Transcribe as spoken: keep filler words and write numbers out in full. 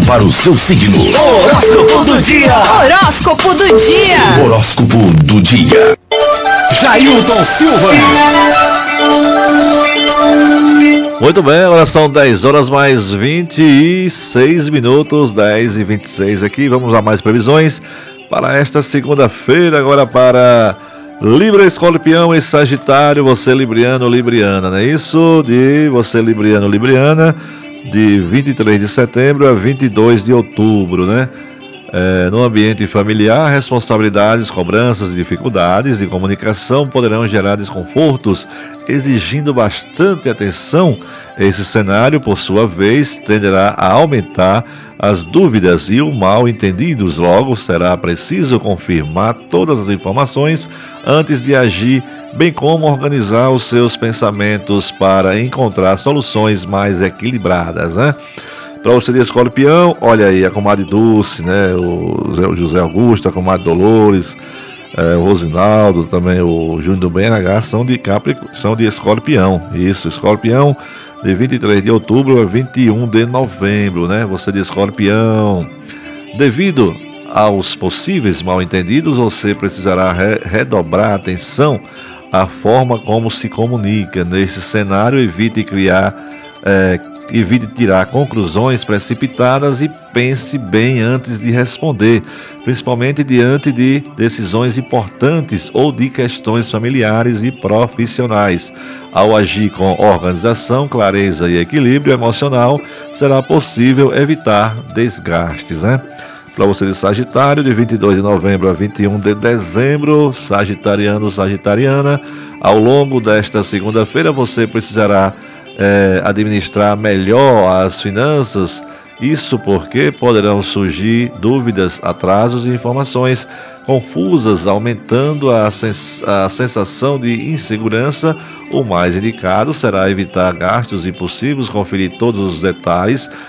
para o seu signo. Horóscopo do dia. Horóscopo do dia. Horóscopo do dia. Jailton Silva. Muito bem, agora são dez horas mais vinte e seis minutos, dez e vinte e seis aqui. Vamos a mais previsões para esta segunda-feira, agora para Libra, Escorpião e Sagitário. Você libriano, libriana, não é isso? De você libriano, libriana, de vinte e três de setembro a vinte e dois de outubro, né? É, no ambiente familiar, responsabilidades, cobranças e dificuldades de comunicação poderão gerar desconfortos, exigindo bastante atenção. Esse cenário, por sua vez, tenderá a aumentar as dúvidas e o mal-entendidos. Logo, será preciso confirmar todas as informações antes de agir, bem como organizar os seus pensamentos para encontrar soluções mais equilibradas, né? Para você de Escorpião, olha aí, a comadre Dulce, né? O José Augusto, a comadre Dolores, é, o Rosinaldo, também o Júnior do B N H são de Capricórnio, são de Escorpião. Isso, Escorpião, de vinte e três de outubro a vinte e um de novembro, né? Você de Escorpião. Devido aos possíveis mal-entendidos, você precisará re- redobrar a atenção à forma como se comunica. Nesse cenário, evite criar é, Evite tirar conclusões precipitadas e pense bem antes de responder, principalmente diante de decisões importantes ou de questões familiares e profissionais. Ao agir com organização, clareza e equilíbrio emocional, será possível evitar desgastes, né? Para você de Sagitário, de vinte e dois de novembro a vinte e um de dezembro, sagitariano, sagitariana, ao longo desta segunda-feira você precisará É, administrar melhor as finanças, isso porque poderão surgir dúvidas, atrasos e informações confusas, aumentando a, sens- a sensação de insegurança. O mais indicado será evitar gastos impulsivos, conferir todos os detalhes